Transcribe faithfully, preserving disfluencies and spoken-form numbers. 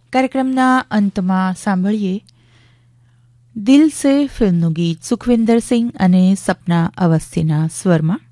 કાર્યક્રમના અંતમાં સાંભળીએ દિલ સે ફિલ્મનું ગીત સુખવિંદર સિંહ અને સપના અવસ્થીના સ્વરમાં.